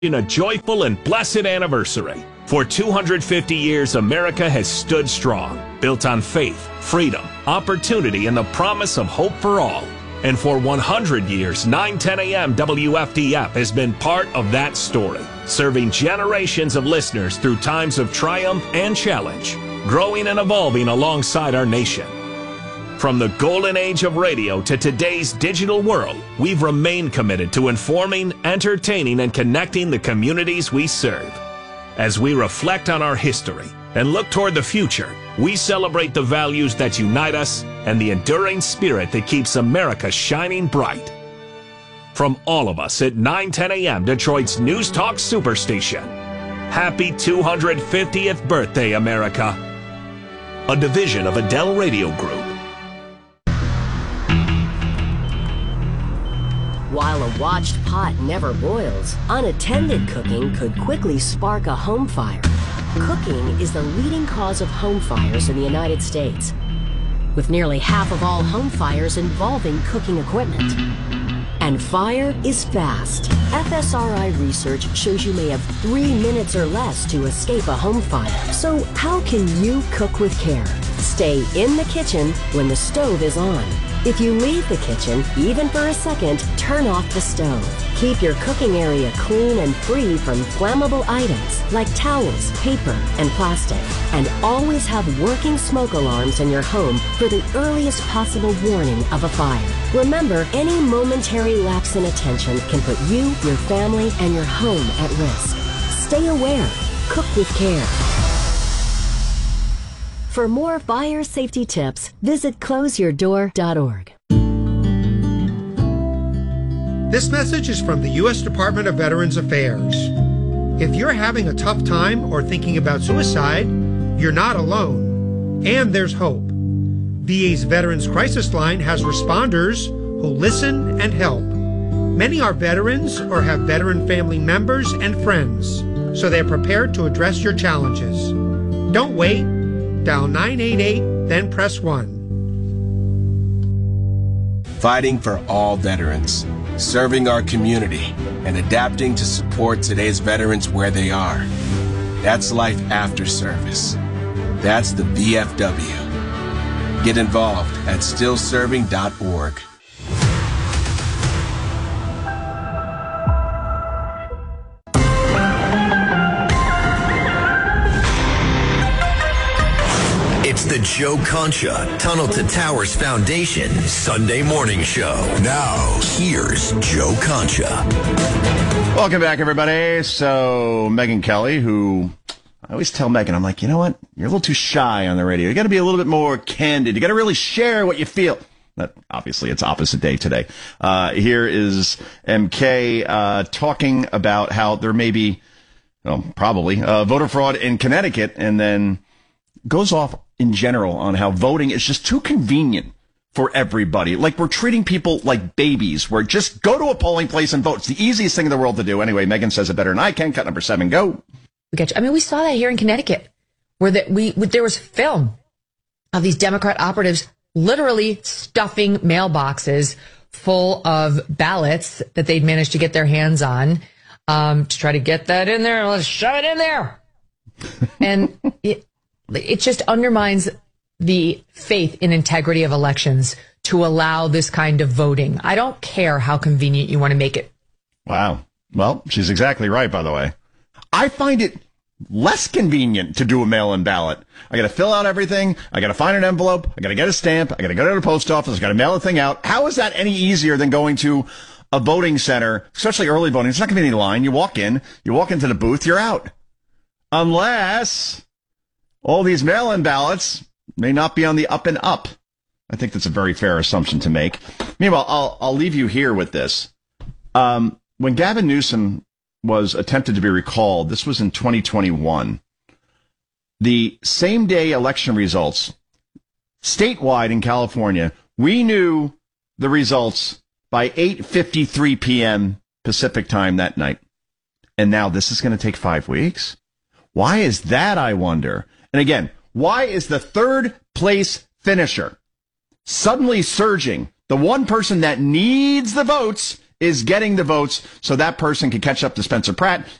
In a joyful and blessed anniversary. For 250 years, America has stood strong, built on faith, freedom, opportunity, and the promise of hope for all. And for 100 years, 910 AM WFDF has been part of that story, serving generations of listeners through times of triumph and challenge, growing and evolving alongside our nation. From the golden age of radio to today's digital world, we've remained committed to informing, entertaining, and connecting the communities we serve. As we reflect on our history and look toward the future, we celebrate the values that unite us and the enduring spirit that keeps America shining bright. From all of us at 910 AM, Detroit's News Talk Superstation, happy 250th birthday, America. A division of Adele Radio Group. While a watched pot never boils, unattended cooking could quickly spark a home fire. Cooking is the leading cause of home fires in the United States, with nearly half of all home fires involving cooking equipment. And fire is fast. FSRI research shows you may have 3 minutes or less to escape a home fire. So how can you cook with care? Stay in the kitchen when the stove is on. If you leave the kitchen, even for a second, turn off the stove. Keep your cooking area clean and free from flammable items like towels, paper, and plastic. And always have working smoke alarms in your home for the earliest possible warning of a fire. Remember, any momentary lapse in attention can put you, your family, and your home at risk. Stay aware. Cook with care. For more fire safety tips, visit closeyourdoor.org. This message is from the U.S. Department of Veterans Affairs. If you're having a tough time or thinking about suicide, you're not alone. And there's hope. VA's Veterans Crisis Line has responders who listen and help. Many are veterans or have veteran family members and friends, so they're prepared to address your challenges. Don't wait. Dial 988, then press 1. Fighting for all veterans, serving our community, and adapting to support today's veterans where they are. That's life after service. That's the VFW. Get involved at stillserving.org. It's the Joe Concha Tunnel to Towers Foundation Sunday morning show. Now, here's Joe Concha. Welcome back, everybody. So, Megyn Kelly, who I always tell Megyn, I'm like, you know what? You're a little too shy on the radio. You got to be a little bit more candid. You got to really share what you feel. But obviously, it's opposite day today. Here is MK talking about how there may be, well, probably, voter fraud in Connecticut, and then goes off in general on how voting is just too convenient for everybody. Like we're treating people like babies, where just go to a polling place and vote. It's the easiest thing in the world to do. Anyway, Megyn says it better than I can. Cut number 7, go. We saw that here in Connecticut, where there was film of these Democrat operatives literally stuffing mailboxes full of ballots that they'd managed to get their hands on, to try to get that in there. Let's shove it in there. And it just undermines the faith in integrity of elections to allow this kind of voting. I don't care how convenient you want to make it. Wow. Well, she's exactly right, by the way. I find it less convenient to do a mail-in ballot. I got to fill out everything. I got to find an envelope. I got to get a stamp. I got to go to the post office. I got to mail the thing out. How is that any easier than going to a voting center, especially early voting? It's not going to be any line. You walk into the booth, you're out. Unless all these mail-in ballots may not be on the up and up. I think that's a very fair assumption to make. Meanwhile, I'll leave you here with this. When Gavin Newsom was attempted to be recalled, this was in 2021, the same day election results, statewide in California, we knew the results by 8:53 p.m. Pacific time that night. And now this is going to take 5 weeks? Why is that, I wonder? And again, why is the third place finisher suddenly surging? The one person that needs the votes is getting the votes so that person can catch up to Spencer Pratt